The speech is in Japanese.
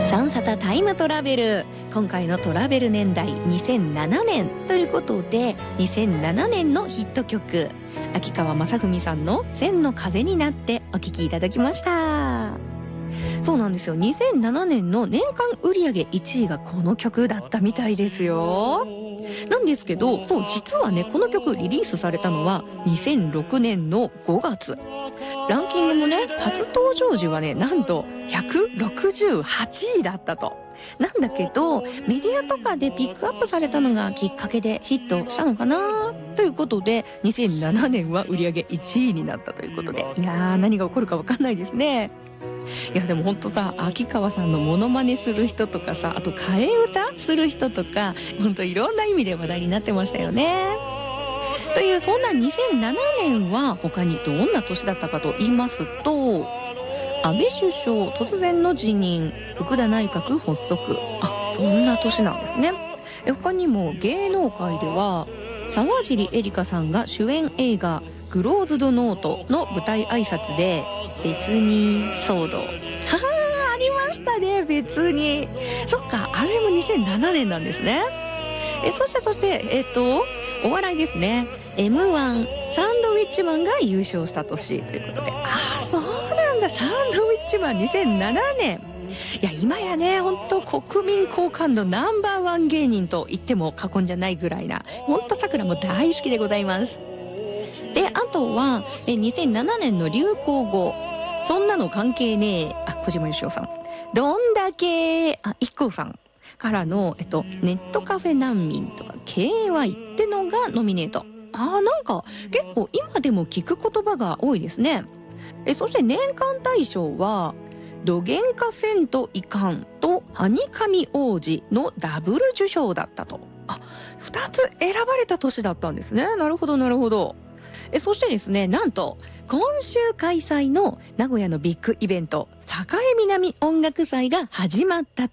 サンサタタイムトラベル、今回のトラベル年代2007年ということで、2007年のヒット曲、秋川雅史さんの千の風になってお聴きいただきました。そうなんですよ、2007年の年間売上1位がこの曲だったみたいですよ。なんですけど、そう実はね、この曲リリースされたのは2006年の5月。ランキングもね、初登場時はね、なんと168位だったと。なんだけど、メディアとかでピックアップされたのがきっかけでヒットしたのかなということで、2007年は売上1位になったということで、いやー、何が起こるか分かんないですね。いやでもほんとさ、秋川さんのモノマネする人とかさ、あと替え歌する人とか、ほんといろんな意味で話題になってましたよね。という、そんな2007年は他にどんな年だったかと言いますと、安倍首相突然の辞任、福田内閣発足、そんな年なんですね。他にも芸能界では沢尻エリカさんが主演映画クローズドノートの舞台挨拶で別に騒動、ありましたね、別に。そっか、あれも2007年なんですね。そしてお笑いですね。M1 サンドウィッチマンが優勝した年ということで、そうなんだ、サンドウィッチマン2007年。いや今やね、本当国民好感度ナンバーワン芸人と言っても過言じゃないぐらいな、本当桜も大好きでございます。で、あとは2007年の流行語、そんなの関係ねえ、小島よしおさん、どんだけIKKOさんからの、ネットカフェ難民とか KY ってのがノミネート。なんか結構今でも聞く言葉が多いですね。そして年間大賞はどげんかせんといかんとはにかみ王子のダブル受賞だったと。2つ選ばれた年だったんですね。なるほどなるほど。そしてですね、なんと今週開催の名古屋のビッグイベント、栄南音楽祭が始まった